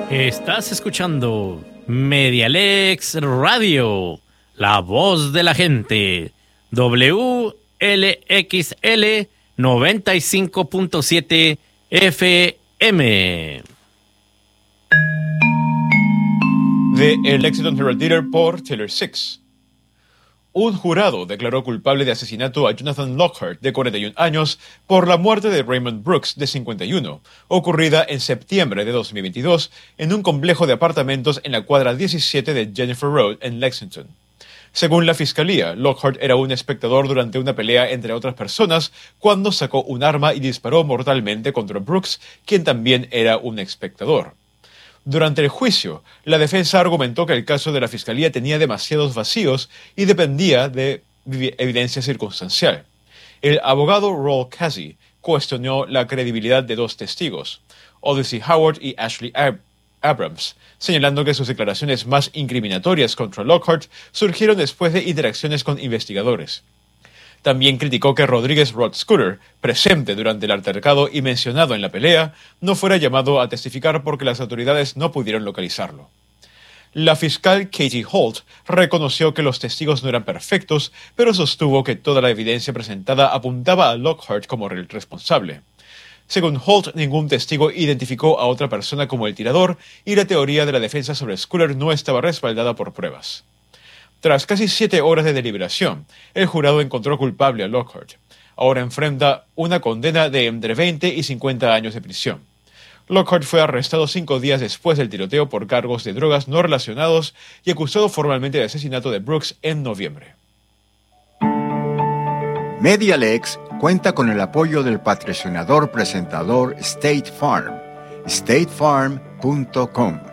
Estás escuchando Medialex Radio, la voz de la gente. WLXL 95.7 FM. The Lexington Herald Leader por Taylor Six. Un jurado declaró culpable de asesinato a Jonathan Lockhart, de 41 años, por la muerte de Raymond Brooks, de 51, ocurrida en septiembre de 2022 en un complejo de apartamentos en la cuadra 17 de Jennifer Road, en Lexington. Según la fiscalía, Lockhart era un espectador durante una pelea entre otras personas cuando sacó un arma y disparó mortalmente contra Brooks, quien también era un espectador. Durante el juicio, la defensa argumentó que el caso de la fiscalía tenía demasiados vacíos y dependía de evidencia circunstancial. El abogado Roll Casey cuestionó la credibilidad de dos testigos, Odyssey Howard y Ashley Abrams, señalando que sus declaraciones más incriminatorias contra Lockhart surgieron después de interacciones con investigadores. También criticó que Rodríguez Rod Scooter, presente durante el altercado y mencionado en la pelea, no fuera llamado a testificar porque las autoridades no pudieron localizarlo. La fiscal Katie Holt reconoció que los testigos no eran perfectos, pero sostuvo que toda la evidencia presentada apuntaba a Lockhart como el responsable. Según Holt, ningún testigo identificó a otra persona como el tirador y la teoría de la defensa sobre Scooter no estaba respaldada por pruebas. Tras casi 7 horas de deliberación, el jurado encontró culpable a Lockhart. Ahora enfrenta una condena de entre 20 y 50 años de prisión. Lockhart fue arrestado 5 días después del tiroteo por cargos de drogas no relacionados y acusado formalmente de asesinato de Brooks en noviembre. Medialex cuenta con el apoyo del patrocinador presentador State Farm. StateFarm.com.